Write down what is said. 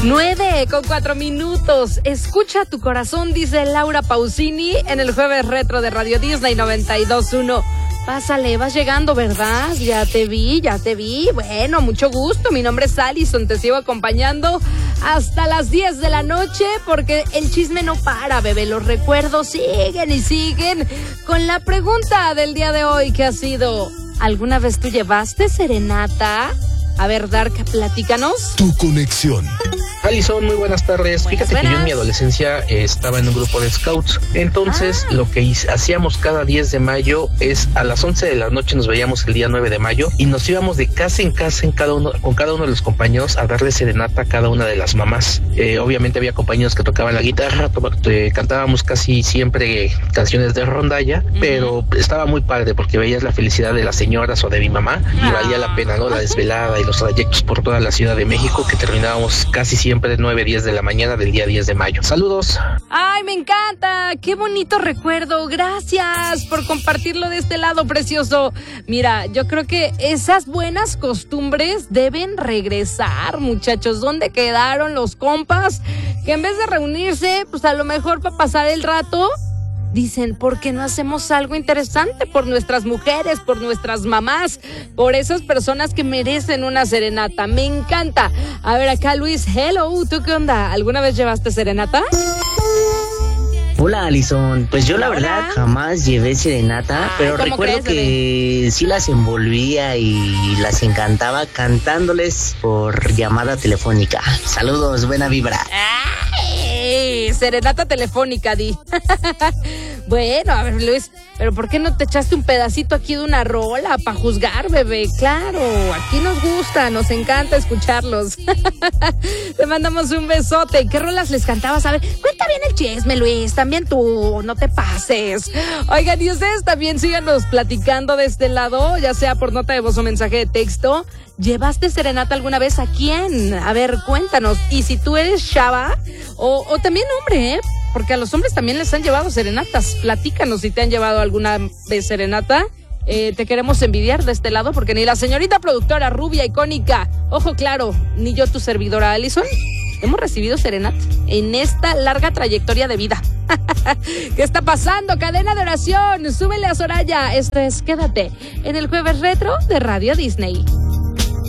9:04. Escucha tu corazón, dice Laura Pausini en el Jueves Retro de Radio Disney 92.1. Pásale, vas llegando, ¿verdad? Ya te vi. Bueno, mucho gusto. Mi nombre es Alison. Te sigo acompañando hasta las 10 de la noche porque el chisme no para, bebé. Los recuerdos siguen y siguen con la pregunta del día de hoy que ha sido: ¿alguna vez tú llevaste serenata? A ver, Dark, platícanos. Tu conexión. Alison, muy buenas tardes. Fíjate que yo en mi adolescencia estaba en un grupo de scouts. Entonces, lo que hacíamos cada 10 de mayo es a las 11 de la noche nos veíamos el día 9 de mayo y nos íbamos de casa en casa con cada uno de los compañeros a darle serenata a cada una de las mamás. Obviamente había compañeros que tocaban la guitarra, cantábamos casi siempre canciones de rondalla, pero estaba muy padre porque veías la felicidad de las señoras o de mi mamá y valía la pena, ¿no? La desvelada y los trayectos por toda la Ciudad de México que terminábamos casi siempre de 9-10 de la mañana del día 10 de mayo. Saludos. Ay, me encanta. Qué bonito recuerdo. Gracias por compartirlo de este lado, precioso. Mira, yo creo que esas buenas costumbres deben regresar, muchachos. ¿Dónde quedaron los compas que en vez de reunirse, pues a lo mejor para pasar el rato, dicen, ¿por qué no hacemos algo interesante por nuestras mujeres, por nuestras mamás, por esas personas que merecen una serenata? Me encanta. A ver, acá Luis, hello, ¿tú qué onda? ¿Alguna vez llevaste serenata? Hola, Alison. Pues yo la verdad jamás llevé serenata, pero recuerdo que sí las envolvía y las encantaba cantándoles por llamada telefónica. Saludos, buena vibra. ¡Ay! Serenata telefónica, di. Bueno, a ver, Luis, pero ¿por qué no te echaste un pedacito aquí de una rola para juzgar, bebé? Claro, aquí nos gusta, nos encanta escucharlos. Te mandamos un besote. ¿Qué rolas les cantabas? A ver, cuenta bien el chisme, Luis. También tú, no te pases. Oigan, y ustedes también síganos platicando de este lado, ya sea por nota de voz o mensaje de texto. ¿Llevaste serenata alguna vez? ¿A quién? A ver, cuéntanos. Y si tú eres chava o también hombre, porque a los hombres también les han llevado serenatas. Platícanos si te han llevado alguna vez serenata. Te queremos envidiar de este lado porque ni la señorita productora rubia icónica, ojo claro, ni yo tu servidora Alison, hemos recibido serenata en esta larga trayectoria de vida. ¿Qué está pasando? Cadena de oración, súbele a Soraya. Esto es Quédate en el Jueves Retro de Radio Disney.